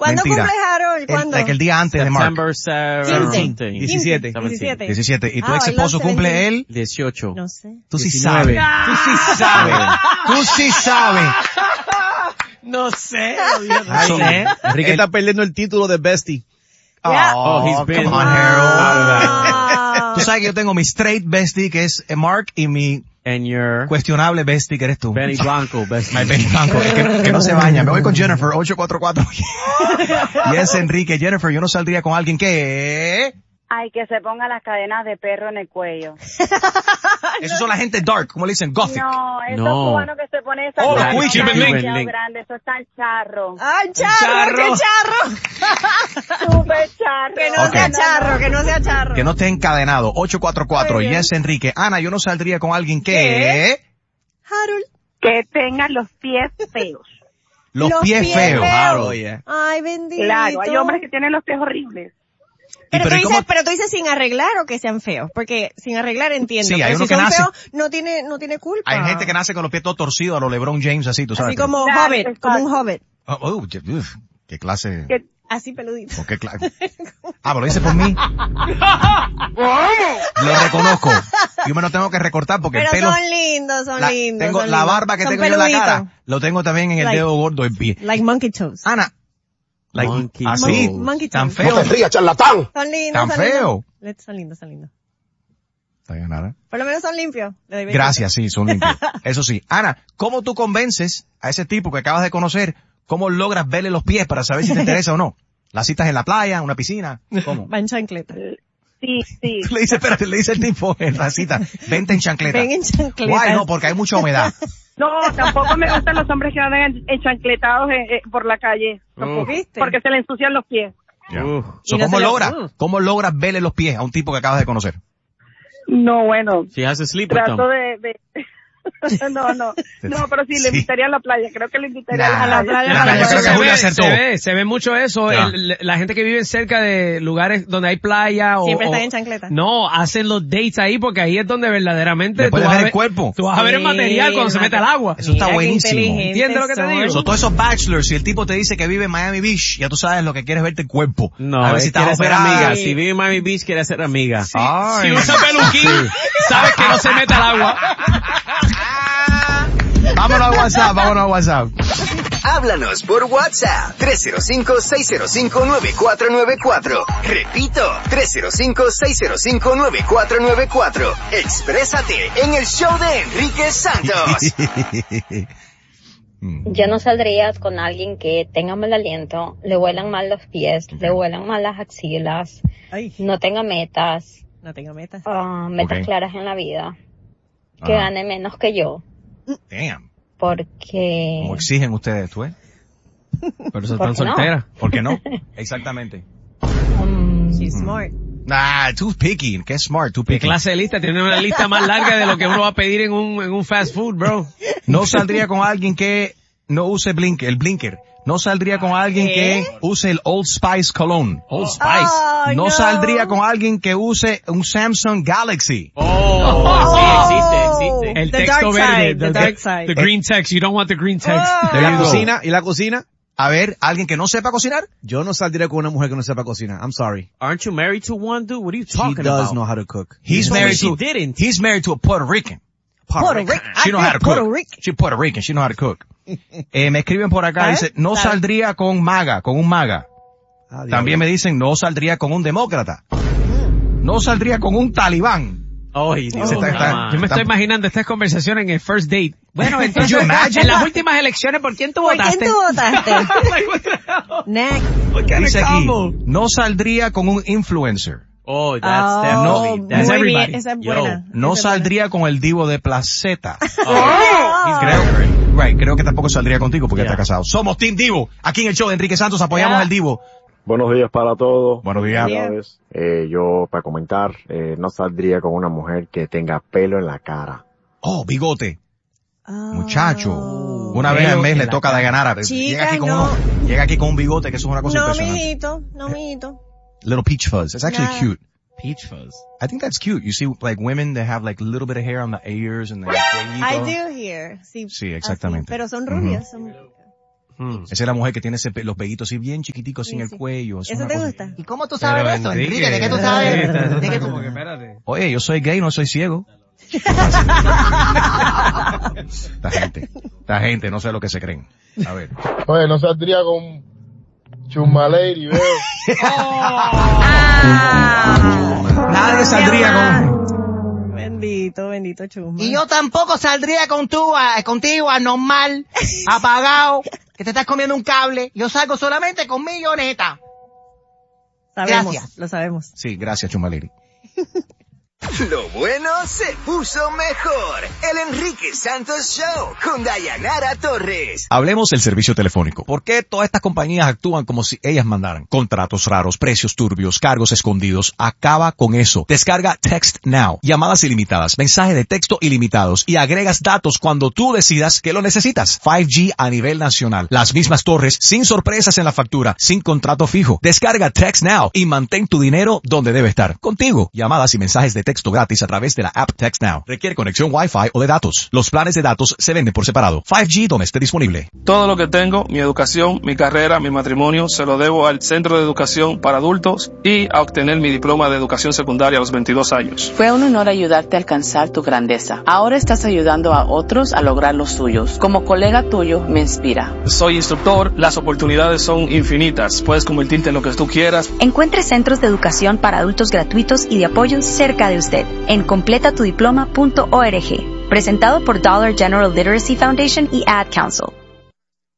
¿Cuándo Mentira. cumple Harold? ¿Cuándo? El día antes de Mark. September 17. 17. ¿Y tu ex esposo cumple él? 18. No sé. Tú sí 19. sabes. Tú sí sabes. Tú sí sabes. No sé. Enrique está perdiendo el título de Bestie. Yeah. He's been. Come on, Harold. Ah. Tú sabes que yo tengo mi straight bestie, que es Mark, y mi And your cuestionable bestie, que eres tú. Benny Blanco, best. My Benny Blanco, que no se baña. Me voy con Jennifer, 844. Y es Enrique. Jennifer, yo no saldría con alguien que... Ay, que se ponga las cadenas de perro en el cuello. Esos son la gente dark, como le dicen, gothic. No, esos No. cubanos que se ponen esas Oh, cadenas Cuban demasiado Link. grandes, eso es tan charro. ¡Ay, charro! ¡Qué charro! Súper charro. Que no Ok. sea charro, que no sea charro. Que no esté encadenado. 844. Muy bien. Yes, Enrique. Ana, yo no saldría con alguien que... Harold. Que tenga los pies feos. Los pies feos. Claro, yeah. Ay, bendito. Claro, hay hombres que tienen los pies horribles. Pero, pero tú ¿y cómo? dices, sin arreglar o que sean feos, porque sin arreglar entiendo. Sí, hay pero uno si que son nace- feos, no tiene culpa. Hay gente que nace con los pies todos torcidos a los LeBron James, así, tú sabes. Así como Claro, hobbit, exacto. como un hobbit. Qué clase... Que- Así peludito. ¿O qué clase? ¿Pero lo dice por mí? Lo reconozco. Yo me lo tengo que recortar porque Pero el pelo... son lindos, son lindos. Tengo son la lindos. barba que Son tengo yo en la peluditos. cara. Lo tengo también en el Like- dedo gordo del pie. Like monkey toes. Ana. Like, Monkey así, toes. Monkey tan toes. feo. charlatán. Son lindos, Tan son feo. lindos. Son lindos, son lindos. Está bien, Ana. Por lo menos son limpios. Le doy besito. Gracias, sí, son limpios. Eso sí. Ana, ¿cómo tú convences a ese tipo que acabas de conocer? ¿Cómo logras verle los pies para saber si te interesa o no? ¿Las citas en la playa, una piscina? ¿Cómo? Va en chancleta. Sí, sí. Le dice, espérate, le dice el tipo en la cita, vente en chancleta. Ven en chancleta. Guay, no, porque hay mucha humedad. No, tampoco me gustan los hombres que andan enchancletados por la calle. Tampoco. ¿Viste? Porque se le ensucian los pies. So, Y no ¿cómo logras verle los pies a un tipo que acabas de conocer? No, bueno. She has to sleep with them. Trato de... No, pero sí, le invitaría a la playa. Creo que le invitaría Nah. a la playa. La playa creo que Julia acertó. Se ve mucho eso. Ya. La gente que vive cerca de lugares donde hay playa o... Siempre están o- en chancleta. No, hacen los dates ahí porque ahí es donde verdaderamente Le puedes vas ver a el cuerpo. Tú vas a ver el Sí, material cuando se mete al agua. Eso está Mira qué buenísimo. inteligentes ¿Entiendes lo que te son. digo? So, todos esos bachelors, si el tipo te dice que vive en Miami Beach, ya tú sabes lo que quieres es verte el cuerpo. No, a ver si quiere estás ser operada. amiga. Si vive en Miami Beach, quiere ser amiga. Ay. Si usa peluquín, sabes que no se mete al agua. Vámonos a WhatsApp. Háblanos por WhatsApp 305-605-9494. Repito, 305-605-9494. Exprésate en el show de Enrique Santos. Yo no saldría con alguien que tenga mal aliento, le huelan mal los pies, le huelan mal las axilas, Ay, no tenga metas, no tengo metas. metas Ok. claras en la vida, que Ajá. gane menos que yo, Damn. porque... Como exigen ustedes, ¿tú ves? Pero se ¿Por están qué no? solteras. ¿Por qué no? Exactamente. She's smart. Too picky. Qué smart, too ¿Qué picky. clase de lista? Tiene una lista más larga de lo que uno va a pedir en un fast food, bro. No saldría con alguien que no use el blinker. No saldría con alguien que use el Old Spice cologne. Old Spice. Ay, no no. saldría con alguien que use un Samsung Galaxy. Sí, existe. El The texto dark verde. side, the dark side. The green text. You don't want the green text. There ¿Y you la go. cocina? ¿Y la cocina? A ver, alguien que no sepa cocinar. Yo no saldría con una mujer que no sepa cocinar. I'm sorry. Aren't you married to one, dude? What are you She talking does about? know how to cook. He's told me married she to didn't. He's married to a Puerto Rican. Puerto Rican. She know how to Puerto cook. Rican. She Puerto Rican. She know how to cook. Me escriben por acá, ¿Sabes? dice, no ¿Sabes? saldría con un maga. Ah, También me dicen, no saldría con un demócrata. No saldría con un talibán. Ay, Dios Ese está- mío. está- Yo me estoy imaginando estas conversaciones en el first date. Bueno, Could entonces, you imagine? en las últimas elecciones, ¿por quién tú ¿Por quién votaste? tú votaste? Next. Dice aquí, combo. no saldría con un influencer. Oh, that's Oh, definitely, that's muy everybody. bien, esa es Yo, buena. No Esa es saldría con el divo de Placeta. buena. Creo que tampoco saldría contigo porque Yeah. está casado. Somos Team Divo. Aquí en el show de Enrique Santos apoyamos Yeah. al Divo. Buenos días para todos. Buenos días. Buenos días. Una vez, yo, para comentar, no saldría con una mujer que tenga pelo en la cara. Oh, bigote. Oh. Muchacho. Una vez al mes le toca de ganar. Llega Chicas, aquí, no. llega aquí con un bigote que eso es una cosa No, impresionante. mijito. Little peach fuzz. It's actually Nah. cute. peach fuzz. I think that's cute. You see, like women that have like a little bit of hair on the ears and the I do here. Sí, Sí, exactamente. así, pero son rubias. Son... Esa es la mujer que tiene los vellitos así bien chiquiticos sin el cuello. Es ¿Eso una te cosa- gusta? ¿Y cómo tú sabes eso, Enrique? ¿De qué tú sabes? ¿De qué tú- Como que, espérate. Oye, yo soy gay, no soy ciego. Esta gente no sé lo que se creen. A ver. Oye, no saldría con Chumaleri, veo. Nadie saldría con... Bendito Chusma. Y yo tampoco saldría contigo anormal, apagado, que te estás comiendo un cable. Yo salgo solamente con milloneta. Sabemos, Gracias. lo sabemos. Sí, gracias, Chumaleri. Lo bueno se puso mejor. El Enrique Santos Show con Dayanara Torres. Hablemos del servicio telefónico. ¿Por qué todas estas compañías actúan como si ellas mandaran? Contratos raros, precios turbios, cargos escondidos. Acaba con eso. Descarga Text Now. Llamadas ilimitadas, mensajes de texto ilimitados y agregas datos cuando tú decidas que lo necesitas. 5G a nivel nacional. Las mismas torres, sin sorpresas en la factura, sin contrato fijo. Descarga Text Now y mantén tu dinero donde debe estar. Contigo. Llamadas y mensajes de texto gratis a través de la app Text Now. Requiere conexión Wi-Fi o de datos. Los planes de datos se venden por separado. 5G donde esté disponible. Todo lo que tengo, mi educación, mi carrera, mi matrimonio, se lo debo al Centro de Educación para Adultos y a obtener mi diploma de educación secundaria a los 22 años. Fue un honor ayudarte a alcanzar tu grandeza. Ahora estás ayudando a otros a lograr los suyos. Como colega tuyo, me inspira. Soy instructor, las oportunidades son infinitas. Puedes convertirte en lo que tú quieras. Encuentre centros de educación para adultos gratuitos y de apoyo cerca de usted en completatudiploma.org. Presentado por Dollar General Literacy Foundation y Ad Council.